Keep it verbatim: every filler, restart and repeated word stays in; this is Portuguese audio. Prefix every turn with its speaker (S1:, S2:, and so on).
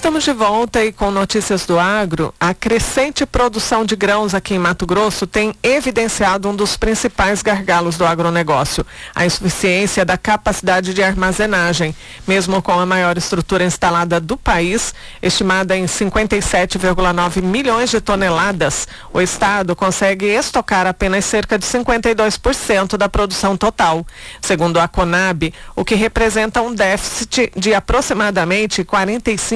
S1: Estamos de volta e com notícias do agro. A crescente produção de grãos aqui em Mato Grosso tem evidenciado um dos principais gargalos do agronegócio, a insuficiência da capacidade de armazenagem. Mesmo com a maior estrutura instalada do país, estimada em cinquenta e sete vírgula nove milhões de toneladas, o estado consegue estocar apenas cerca de cinquenta e dois por cento da produção total. Segundo a Conab, o que representa um déficit de aproximadamente quarenta e cinco